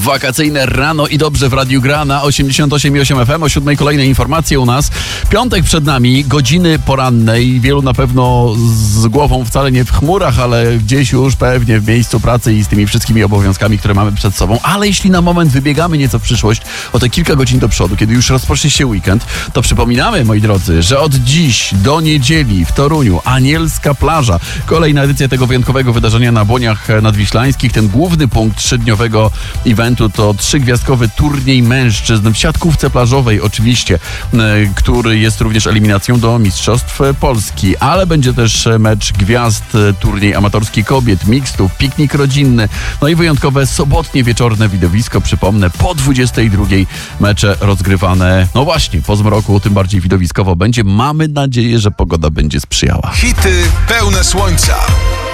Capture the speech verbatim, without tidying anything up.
Wakacyjne rano i dobrze w Radiu Gra na osiemdziesiąt osiem i osiem F M. O siódmej kolejne informacje u nas. Piątek przed nami, godziny poranne i wielu na pewno z głową wcale nie w chmurach, ale gdzieś już pewnie w miejscu pracy i z tymi wszystkimi obowiązkami, które mamy przed sobą. Ale jeśli na moment wybiegamy nieco w przyszłość, o te kilka godzin do przodu, kiedy już rozpocznie się weekend, to przypominamy, moi drodzy, że od dziś do niedzieli w Toruniu Anielska Plaża. Kolejna edycja tego wyjątkowego wydarzenia na Błoniach Nadwiślańskich. Ten główny punkt trzydniowego eventu to trzygwiazdkowy turniej mężczyzn w siatkówce plażowej oczywiście, który jest również eliminacją do Mistrzostw Polski, ale będzie też mecz gwiazd, turniej amatorski kobiet, mixtów, piknik rodzinny, no i wyjątkowe sobotnie wieczorne widowisko. Przypomnę, po dwudziestej drugiej mecze rozgrywane, no właśnie, po zmroku, tym bardziej widowiskowo będzie. Mamy nadzieję, że pogoda będzie sprzyjała. Hity pełne słońca.